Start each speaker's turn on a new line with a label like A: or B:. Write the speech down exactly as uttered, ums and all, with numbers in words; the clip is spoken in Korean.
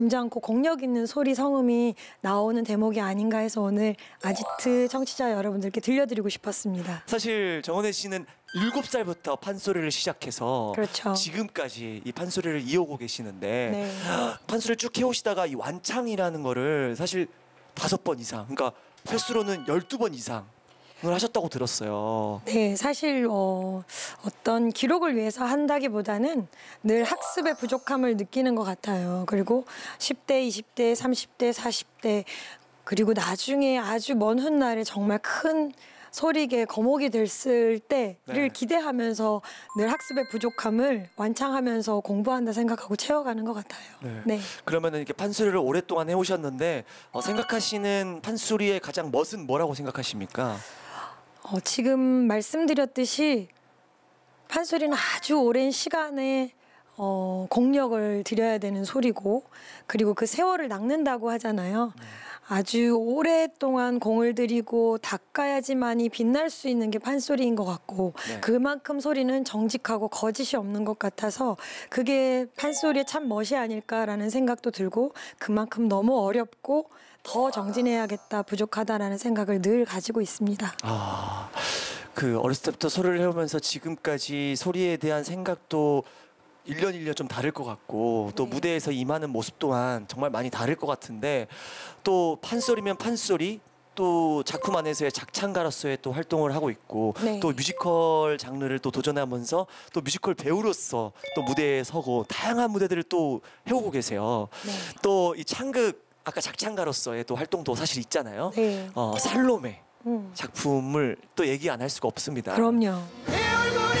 A: 점잖고 공력 있는 소리 성음이 나오는 대목이 아닌가 해서 오늘 아지트 청취자 여러분들께 들려드리고 싶었습니다.
B: 사실 정은혜 씨는 일곱 살부터 판소리를 시작해서
A: 그렇죠.
B: 지금까지 이 판소리를 이어오고 계시는데
A: 네.
B: 판소리를 쭉 해오시다가 이 완창이라는 거를 사실 다섯 번 이상, 그러니까 횟수로는 열두 번 이상을 하셨다고 들었어요.
A: 네, 사실 어, 어떤 기록을 위해서 한다기보다는 늘 학습의 부족함을 느끼는 것 같아요. 그리고 십 대, 이십 대, 삼십 대, 사십 대 그리고 나중에 아주 먼 훗날에 정말 큰 소리계 거목이 됐을 때를
B: 네.
A: 기대하면서 늘 학습의 부족함을 완창하면서 공부한다 생각하고 채워가는 것 같아요.
B: 네.
A: 네.
B: 그러면은 이렇게 판소리를 오랫동안 해오셨는데 어, 생각하시는 판소리의 가장 멋은 뭐라고 생각하십니까?
A: 어, 지금 말씀드렸듯이 판소리는 아주 오랜 시간에 어, 공력을 들여야 되는 소리고 그리고 그 세월을 낚는다고 하잖아요. 아주 오랫동안 공을 들이고 닦아야지만이 빛날 수 있는 게 판소리인 것 같고
B: 네.
A: 그만큼 소리는 정직하고 거짓이 없는 것 같아서 그게 판소리의 참 멋이 아닐까라는 생각도 들고 그만큼 너무 어렵고 더 정진해야겠다 부족하다라는 생각을 늘 가지고 있습니다.
B: 아, 그 어렸을 때부터 소리를 해오면서 지금까지 소리에 대한 생각도 일년 일년 좀 다를 것 같고 또
A: 네.
B: 무대에서 임하는 모습 또한 정말 많이 다를 것 같은데 또 판소리면 판소리 또 작품 안에서의 작창가로서의 또 활동을 하고 있고
A: 네.
B: 또 뮤지컬 장르를 또 도전하면서 또 뮤지컬 배우로서 또 무대에 서고 다양한 무대들을 또 해오고 계세요.
A: 네.
B: 또 이 창극 아까 작창가로서의 또 활동도 사실 있잖아요.
A: 네.
B: 어, 살로메
A: 음.
B: 작품을 또 얘기 안 할 수가 없습니다.
A: 그럼요.
C: 예!